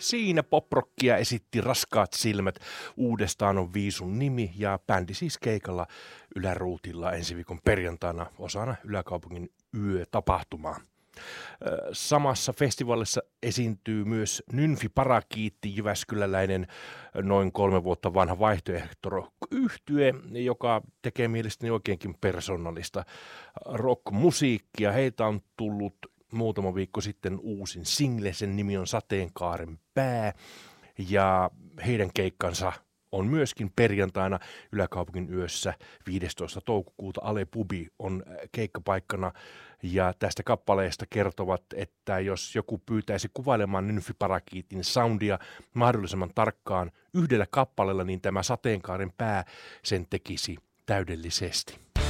Siinä poprockia esitti Raskaat silmät. Uudestaan on Viisun nimi ja bändi siis keikalla Yläruutilla ensi viikon perjantaina osana Yläkaupungin yötapahtumaa. Samassa festivaalissa esiintyy myös Nynfi Parakiitti, jyväskyläläinen noin 3 vuotta vanha vaihtoehto-yhtye, joka tekee mielestäni oikeinkin persoonallista rock-musiikkia. Heitä on tullut muutama viikko sitten uusin single, sen nimi on Sateenkaaren pää, ja heidän keikkansa on myöskin perjantaina Yläkaupungin yössä 15. toukokuuta. Ale Pubi on keikkapaikkana, ja tästä kappaleesta kertovat, että jos joku pyytäisi kuvailemaan Nynfi Parakiitin soundia mahdollisimman tarkkaan yhdellä kappaleella, niin tämä Sateenkaaren pää sen tekisi täydellisesti.